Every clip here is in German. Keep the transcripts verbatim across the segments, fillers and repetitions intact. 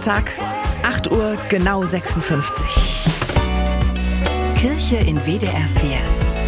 Donnerstag, acht Uhr genau sechsundfünfzig. Kirche in W D R vier.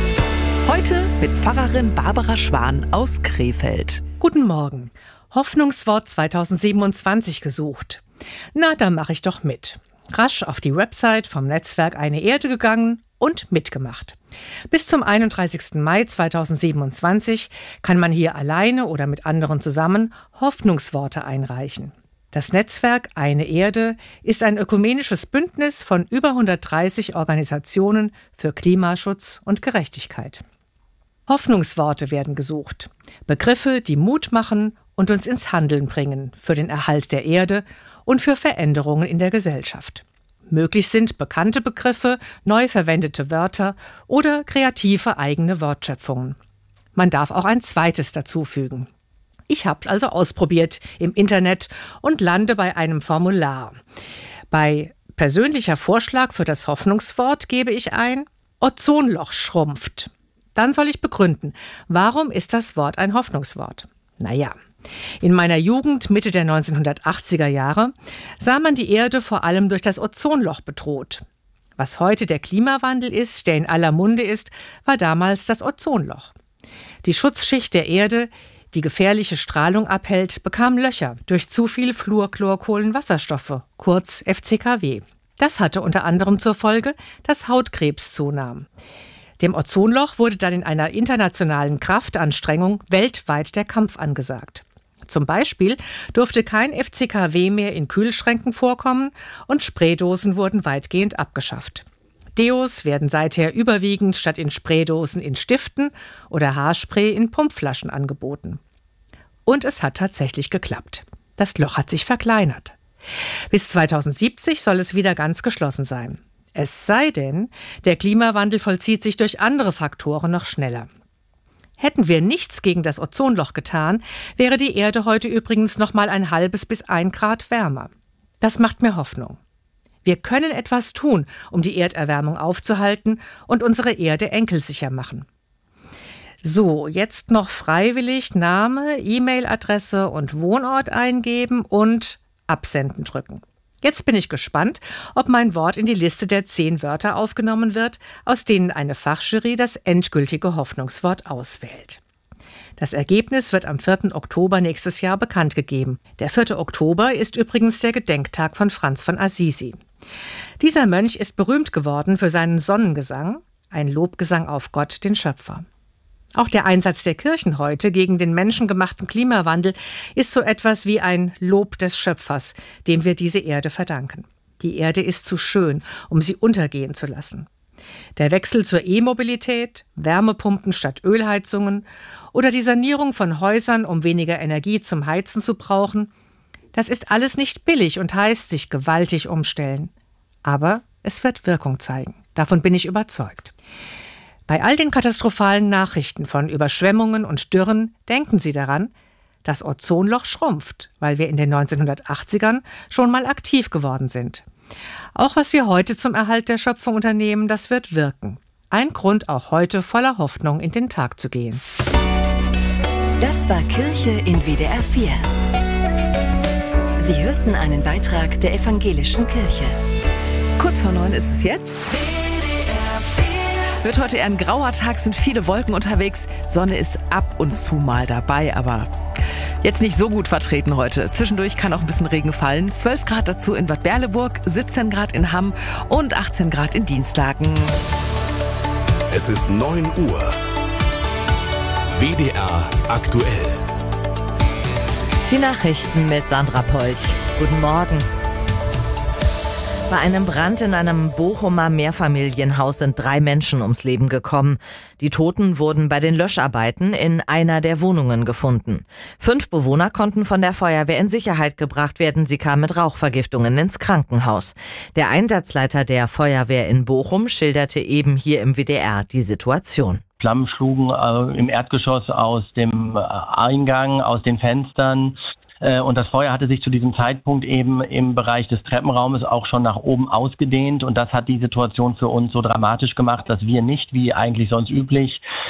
Heute mit Pfarrerin Barbara Schwan aus Krefeld. Guten Morgen. Hoffnungswort zweitausendsiebenundzwanzig gesucht. Na, da mache ich doch mit. Rasch auf die Website vom Netzwerk Eine Erde gegangen und mitgemacht. Bis zum einunddreißigsten Mai zweitausendsiebenundzwanzig kann man hier alleine oder mit anderen zusammen Hoffnungsworte einreichen. Das Netzwerk Eine Erde ist ein ökumenisches Bündnis von über hundertdreißig Organisationen für Klimaschutz und Gerechtigkeit. Hoffnungsworte werden gesucht. Begriffe, die Mut machen und uns ins Handeln bringen für den Erhalt der Erde und für Veränderungen in der Gesellschaft. Möglich sind bekannte Begriffe, neu verwendete Wörter oder kreative eigene Wortschöpfungen. Man darf auch ein zweites dazufügen. Ich habe es also ausprobiert im Internet und lande bei einem Formular. Bei persönlicher Vorschlag für das Hoffnungswort gebe ich ein: Ozonloch schrumpft. Dann soll ich begründen, warum ist das Wort ein Hoffnungswort? Naja, in meiner Jugend, Mitte der neunzehnhundertachtziger Jahre, sah man die Erde vor allem durch das Ozonloch bedroht. Was heute der Klimawandel ist, der in aller Munde ist, war damals das Ozonloch. Die Schutzschicht der Erde, die gefährliche Strahlung abhält, bekam Löcher durch zu viel Fluorchlorkohlenwasserstoffe, kurz F C K W. Das hatte unter anderem zur Folge, dass Hautkrebs zunahm. Dem Ozonloch wurde dann in einer internationalen Kraftanstrengung weltweit der Kampf angesagt. Zum Beispiel durfte kein F C K W mehr in Kühlschränken vorkommen und Spraydosen wurden weitgehend abgeschafft. Deos werden seither überwiegend statt in Spraydosen in Stiften oder Haarspray in Pumpflaschen angeboten. Und es hat tatsächlich geklappt. Das Loch hat sich verkleinert. Bis zweitausendsiebzig soll es wieder ganz geschlossen sein. Es sei denn, der Klimawandel vollzieht sich durch andere Faktoren noch schneller. Hätten wir nichts gegen das Ozonloch getan, wäre die Erde heute übrigens noch mal ein halbes bis ein Grad wärmer. Das macht mir Hoffnung. Wir können etwas tun, um die Erderwärmung aufzuhalten und unsere Erde enkelsicher machen. So, jetzt noch freiwillig Name, E-Mail-Adresse und Wohnort eingeben und Absenden drücken. Jetzt bin ich gespannt, ob mein Wort in die Liste der zehn Wörter aufgenommen wird, aus denen eine Fachjury das endgültige Hoffnungswort auswählt. Das Ergebnis wird am vierten Oktober nächstes Jahr bekannt gegeben. Der vierte Oktober ist übrigens der Gedenktag von Franz von Assisi. Dieser Mönch ist berühmt geworden für seinen Sonnengesang, ein Lobgesang auf Gott, den Schöpfer. Auch der Einsatz der Kirchen heute gegen den menschengemachten Klimawandel ist so etwas wie ein Lob des Schöpfers, dem wir diese Erde verdanken. Die Erde ist zu schön, um sie untergehen zu lassen. Der Wechsel zur E-Mobilität, Wärmepumpen statt Ölheizungen oder die Sanierung von Häusern, um weniger Energie zum Heizen zu brauchen, das ist alles nicht billig und heißt sich gewaltig umstellen. Aber es wird Wirkung zeigen. Davon bin ich überzeugt. Bei all den katastrophalen Nachrichten von Überschwemmungen und Dürren denken Sie daran, das Ozonloch schrumpft, weil wir in den neunzehnhundertachtzigern schon mal aktiv geworden sind. Auch was wir heute zum Erhalt der Schöpfung unternehmen, das wird wirken. Ein Grund, auch heute voller Hoffnung in den Tag zu gehen. Das war Kirche in W D R vier. Sie hörten einen Beitrag der Evangelischen Kirche. Kurz vor neun ist es jetzt. Wird heute eher ein grauer Tag, sind viele Wolken unterwegs. Sonne ist ab und zu mal dabei, aber jetzt nicht so gut vertreten heute. Zwischendurch kann auch ein bisschen Regen fallen. zwölf Grad dazu in Bad Berleburg, siebzehn Grad in Hamm und achtzehn Grad in Dienstlaken. Es ist neun Uhr. W D R aktuell. Die Nachrichten mit Sandra Polch. Guten Morgen. Bei einem Brand in einem Bochumer Mehrfamilienhaus sind drei Menschen ums Leben gekommen. Die Toten wurden bei den Löscharbeiten in einer der Wohnungen gefunden. Fünf Bewohner konnten von der Feuerwehr in Sicherheit gebracht werden. Sie kamen mit Rauchvergiftungen ins Krankenhaus. Der Einsatzleiter der Feuerwehr in Bochum schilderte eben hier im W D R die Situation. Flammen schlugen äh, im Erdgeschoss aus dem äh, Eingang, aus den Fenstern. Und das Feuer hatte sich zu diesem Zeitpunkt eben im Bereich des Treppenraumes auch schon nach oben ausgedehnt. Und das hat die Situation für uns so dramatisch gemacht, dass wir nicht, wie eigentlich sonst üblich,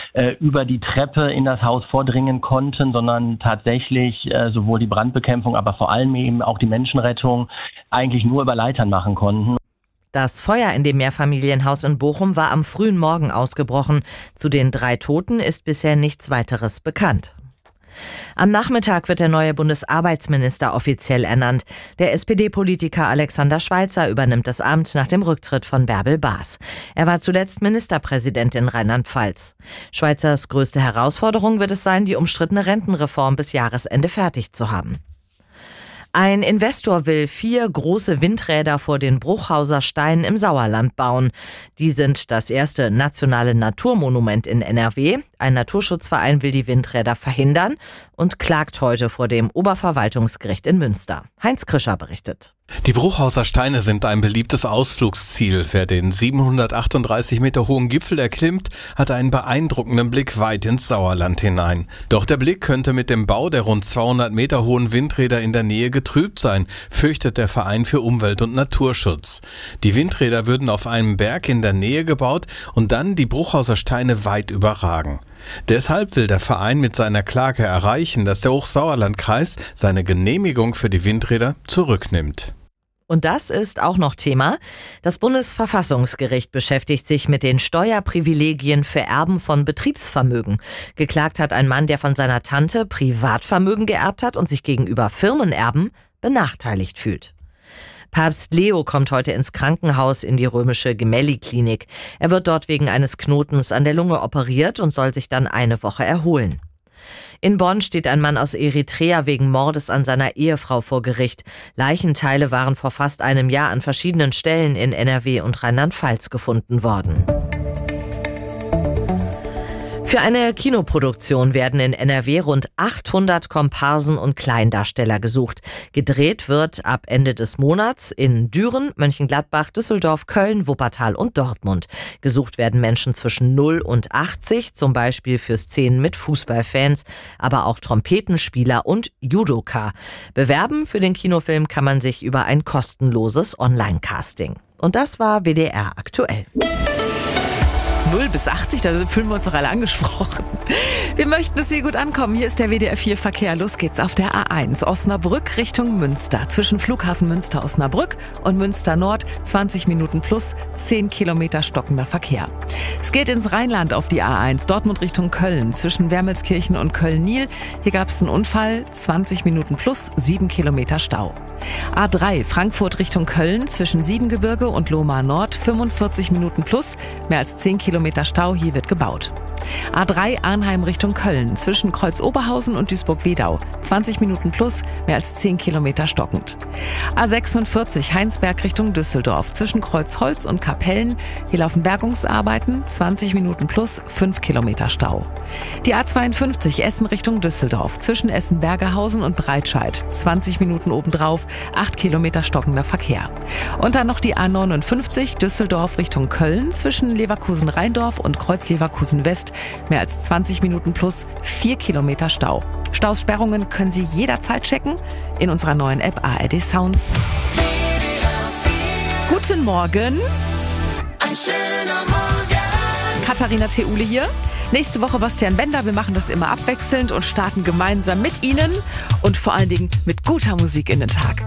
äh, über die Treppe in das Haus vordringen konnten, sondern tatsächlich äh, sowohl die Brandbekämpfung, aber vor allem eben auch die Menschenrettung eigentlich nur über Leitern machen konnten. Das Feuer in dem Mehrfamilienhaus in Bochum war am frühen Morgen ausgebrochen. Zu den drei Toten ist bisher nichts weiteres bekannt. Am Nachmittag wird der neue Bundesarbeitsminister offiziell ernannt. Der S P D-Politiker Alexander Schweitzer übernimmt das Amt nach dem Rücktritt von Bärbel Baas. Er war zuletzt Ministerpräsident in Rheinland-Pfalz. Schweitzers größte Herausforderung wird es sein, die umstrittene Rentenreform bis Jahresende fertig zu haben. Ein Investor will vier große Windräder vor den Bruchhauser Steinen im Sauerland bauen. Die sind das erste nationale Naturmonument in N R W. Ein Naturschutzverein will die Windräder verhindern und klagt heute vor dem Oberverwaltungsgericht in Münster. Heinz Krischer berichtet. Die Bruchhauser Steine sind ein beliebtes Ausflugsziel. Wer den siebenhundertachtunddreißig Meter hohen Gipfel erklimmt, hat einen beeindruckenden Blick weit ins Sauerland hinein. Doch der Blick könnte mit dem Bau der rund zweihundert Meter hohen Windräder in der Nähe getrübt sein, fürchtet der Verein für Umwelt- und Naturschutz. Die Windräder würden auf einem Berg in der Nähe gebaut und dann die Bruchhauser Steine weit überragen. Deshalb will der Verein mit seiner Klage erreichen, dass der Hochsauerlandkreis seine Genehmigung für die Windräder zurücknimmt. Und das ist auch noch Thema. Das Bundesverfassungsgericht beschäftigt sich mit den Steuerprivilegien für Erben von Betriebsvermögen. Geklagt hat ein Mann, der von seiner Tante Privatvermögen geerbt hat und sich gegenüber Firmenerben benachteiligt fühlt. Papst Leo kommt heute ins Krankenhaus in die römische Gemelli-Klinik. Er wird dort wegen eines Knotens an der Lunge operiert und soll sich dann eine Woche erholen. In Bonn steht ein Mann aus Eritrea wegen Mordes an seiner Ehefrau vor Gericht. Leichenteile waren vor fast einem Jahr an verschiedenen Stellen in N R W und Rheinland-Pfalz gefunden worden. Für eine Kinoproduktion werden in N R W rund achthundert Komparsen und Kleindarsteller gesucht. Gedreht wird ab Ende des Monats in Düren, Mönchengladbach, Düsseldorf, Köln, Wuppertal und Dortmund. Gesucht werden Menschen zwischen null und achtzig, zum Beispiel für Szenen mit Fußballfans, aber auch Trompetenspieler und Judoka. Bewerben für den Kinofilm kann man sich über ein kostenloses Online-Casting. Und das war W D R aktuell. null bis achtzig, da fühlen wir uns doch alle angesprochen. Wir möchten, dass Sie gut ankommen. Hier ist der W D R vier Verkehr. Los geht's auf der A eins. Osnabrück Richtung Münster. Zwischen Flughafen Münster-Osnabrück und Münster Nord zwanzig Minuten plus zehn Kilometer stockender Verkehr. Es geht ins Rheinland auf die A eins. Dortmund Richtung Köln. Zwischen Wermelskirchen und Köln-Nil. Hier gab es einen Unfall. zwanzig Minuten plus sieben Kilometer Stau. A drei Frankfurt Richtung Köln. Zwischen Siebengebirge und Lohmar Nord. fünfundvierzig Minuten plus. Mehr als zehn Kilometer Stau. Hier wird gebaut. A drei Arnheim Richtung Köln. Zwischen Kreuz-Oberhausen und Duisburg-Wedau. zwanzig Minuten plus, mehr als zehn Kilometer stockend. A sechsundvierzig Heinsberg Richtung Düsseldorf. Zwischen Kreuzholz und Kapellen. Hier laufen Bergungsarbeiten. zwanzig Minuten plus, fünf Kilometer Stau. Die A zweiundfünfzig Essen Richtung Düsseldorf. Zwischen Essen-Bergerhausen und Breitscheid. zwanzig Minuten obendrauf, acht Kilometer stockender Verkehr. Und dann noch die A neunundfünfzig Düsseldorf Richtung Köln. Zwischen Leverkusen-Rheindorf und Kreuz-Leverkusen-West. Mehr als zwanzig Minuten plus, vier Kilometer Stau. Staussperrungen können Sie jederzeit checken in unserer neuen App A R D Sounds. Guten Morgen. Ein schöner Morgen. Katharina Theule hier. Nächste Woche Bastian Bender. Wir machen das immer abwechselnd und starten gemeinsam mit Ihnen und vor allen Dingen mit guter Musik in den Tag.